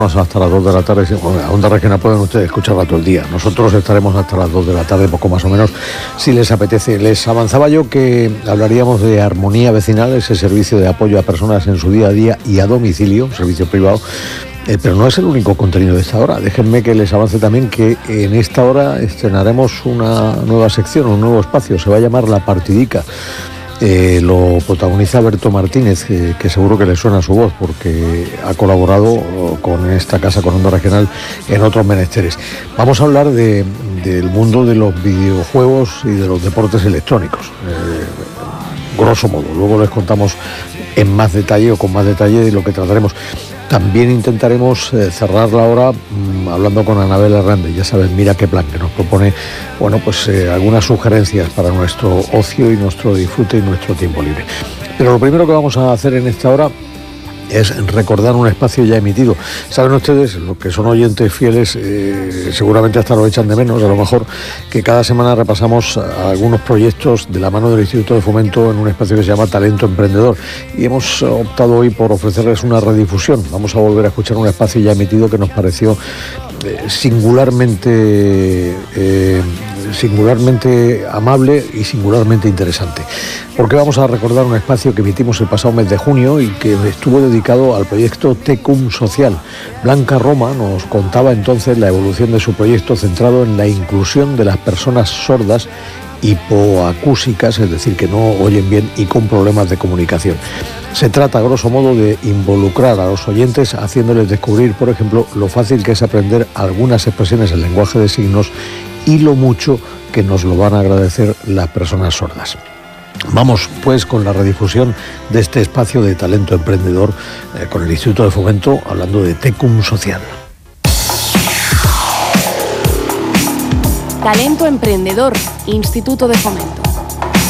Hasta las 2 de la tarde, a Onda Regional pueden ustedes escucharla todo el día. Nosotros estaremos hasta las 2 de la tarde, poco más o menos, si les apetece. Les avanzaba yo que hablaríamos de Armonía Vecinal, ese servicio de apoyo a personas en su día a día y a domicilio, servicio privado. Pero no es el único contenido de esta hora. Déjenme que les avance también que en esta hora estrenaremos una nueva sección, un nuevo espacio. Se va a llamar La Partidica. Lo protagoniza Berto Martínez, que seguro que le suena su voz porque ha colaborado con esta casa, con Onda Regional, en otros menesteres. Vamos a hablar del mundo de los videojuegos y de los deportes electrónicos, grosso modo. Luego les contamos en más detalle o con más detalle de lo que trataremos. También intentaremos cerrar la hora hablando con Anabel Hernández. Ya sabes, Mira qué plan, que nos propone, algunas sugerencias para nuestro ocio y nuestro disfrute y nuestro tiempo libre. Pero lo primero que vamos a hacer en esta hora es recordar un espacio ya emitido. Saben ustedes, los que son oyentes fieles, seguramente hasta lo echan de menos, a lo mejor, que cada semana repasamos algunos proyectos de la mano del Instituto de Fomento en un espacio que se llama Talento Emprendedor. Y hemos optado hoy por ofrecerles una redifusión. Vamos a volver a escuchar un espacio ya emitido que nos pareció singularmente amable y singularmente interesante, porque vamos a recordar un espacio que emitimos el pasado mes de junio y que estuvo dedicado al proyecto Tecum Social. Blanca Roma nos contaba entonces la evolución de su proyecto centrado en la inclusión de las personas sordas hipoacúsicas, es decir, que no oyen bien y con problemas de comunicación. Se trata, a grosso modo, de involucrar a los oyentes haciéndoles descubrir, por ejemplo, lo fácil que es aprender algunas expresiones en lenguaje de signos y lo mucho que nos lo van a agradecer las personas sordas. Vamos pues con la redifusión de este espacio de Talento Emprendedor con el Instituto de Fomento, hablando de Tecum Social. Talento Emprendedor, Instituto de Fomento.